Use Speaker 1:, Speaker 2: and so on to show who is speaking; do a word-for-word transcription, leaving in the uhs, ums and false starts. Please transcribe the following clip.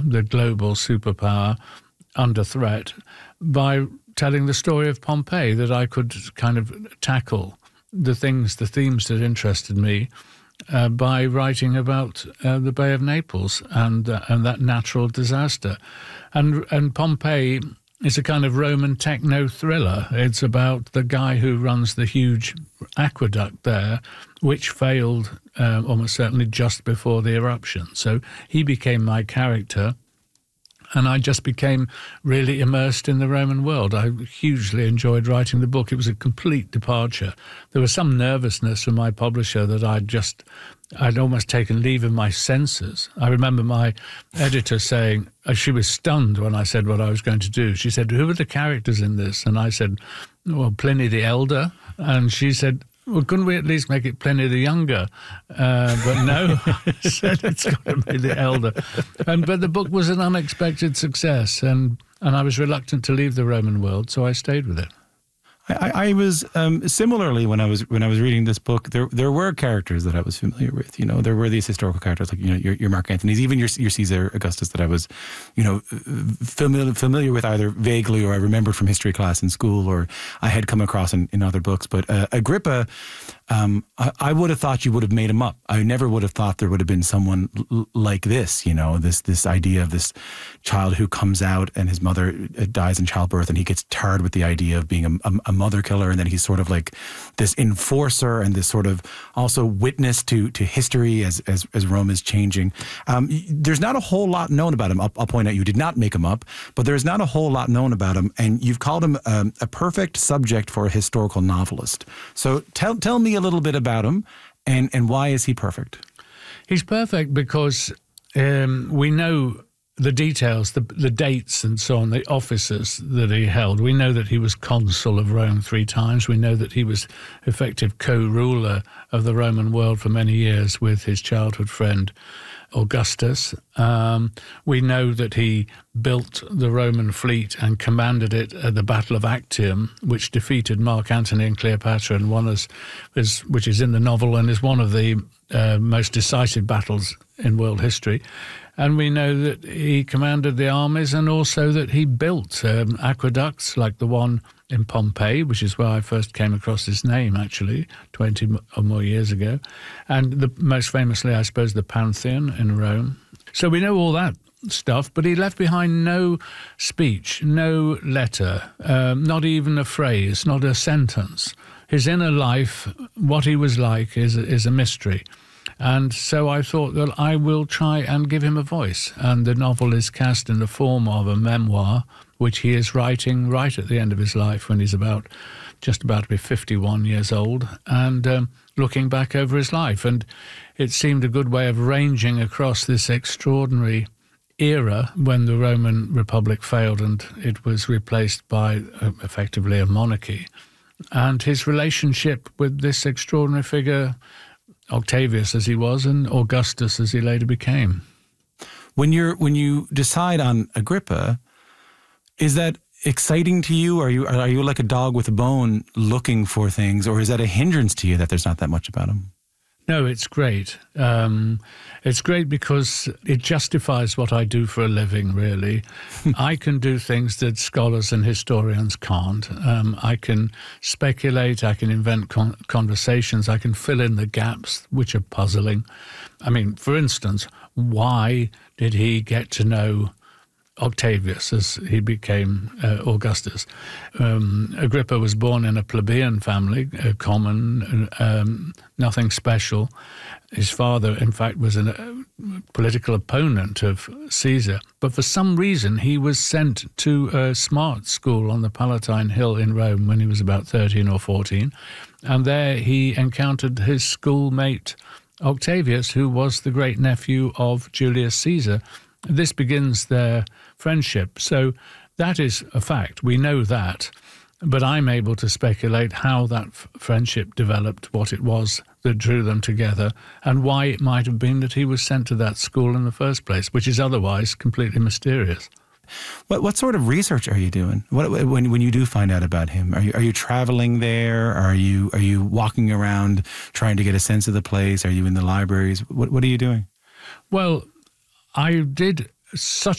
Speaker 1: the global superpower, under threat, by telling the story of Pompeii, that I could kind of tackle the things, the themes that interested me uh, by writing about uh, the Bay of Naples and uh, and that natural disaster. And and Pompeii is a kind of Roman techno thriller. It's about the guy who runs the huge aqueduct there, which failed uh, almost certainly just before the eruption. So he became my character, and I just became really immersed in the Roman world. I hugely enjoyed writing the book. It was a complete departure. There was some nervousness from my publisher that I'd just, I'd almost taken leave of my senses. I remember my editor saying, uh, she was stunned when I said what I was going to do. She said, "Who are the characters in this?" And I said, "Well, Pliny the Elder." And she said, "Well, couldn't we at least make it Pliny the Younger?" Uh, but no, I said it's got to be the Elder. And but the book was an unexpected success, and and I was reluctant to leave the Roman world, so I stayed with it.
Speaker 2: I, I was um, similarly when I was when I was reading this book. There there were characters that I was familiar with. You know, there were these historical characters like you know your, your Mark Antony's, even your your Caesar Augustus that I was, you know, familiar familiar with either vaguely or I remembered from history class in school or I had come across in, in other books. But uh, Agrippa, um, I, I would have thought you would have made him up. I never would have thought there would have been someone l- like this. You know, this this idea of this child who comes out and his mother dies in childbirth and he gets tarred with the idea of being a, a, a mother killer, and then he's sort of like this enforcer and this sort of also witness to to history as as, as Rome is changing. Um, there's not a whole lot known about him. I'll, I'll point out you did not make him up, but there's not a whole lot known about him, and you've called him um, a perfect subject for a historical novelist. So tell tell me a little bit about him, and and why is he perfect?
Speaker 1: He's perfect because um, we know the details, the the dates and so on, the offices that he held. We know that he was consul of Rome three times. We know that he was effective co-ruler of the Roman world for many years with his childhood friend Augustus. Um, we know that he built the Roman fleet and commanded it at the Battle of Actium, which defeated Mark Antony and Cleopatra, and one is, is which is in the novel and is one of the uh, most decisive battles in world history. And we know that he commanded the armies and also that he built um, aqueducts like the one in Pompeii, which is where I first came across his name, actually, twenty or more years ago. And the, most famously, I suppose, the Pantheon in Rome. So we know all that stuff, but he left behind no speech, no letter, um, not even a phrase, not a sentence. His inner life, what he was like, is is a mystery. And so I thought that I will try and give him a voice. And the novel is cast in the form of a memoir, which he is writing right at the end of his life when he's about just about to be fifty-one years old, and um, looking back over his life. And it seemed a good way of ranging across this extraordinary era when the Roman Republic failed and it was replaced by uh, effectively a monarchy. And his relationship with this extraordinary figure, Octavius as he was, and Augustus as he later became.
Speaker 2: When you're when you decide on Agrippa, is that exciting to you? Are you are you like a dog with a bone looking for things, or is that a hindrance to you that there's not that much about him?
Speaker 1: No, it's great. Um, it's great because it justifies what I do for a living, really. I can do things that scholars and historians can't. Um, I can speculate, I can invent con- conversations, I can fill in the gaps, which are puzzling. I mean, for instance, why did he get to know Octavius as he became uh, Augustus? Um, Agrippa was born in a plebeian family, uh, common, um, nothing special. His father, in fact, was a uh, political opponent of Caesar. But for some reason, he was sent to a smart school on the Palatine Hill in Rome when he was about thirteen or fourteen. And there he encountered his schoolmate Octavius, who was the great-nephew of Julius Caesar. This begins their friendship. So that is a fact. We know that. But I'm able to speculate how that f- friendship developed, what it was that drew them together, and why it might have been that he was sent to that school in the first place, which is otherwise completely mysterious.
Speaker 2: What what sort of research are you doing? What when when you do find out about him? Are you are you traveling there? Are you are you walking around trying to get a sense of the place? Are you in the libraries? What what are you doing?
Speaker 1: Well, I did such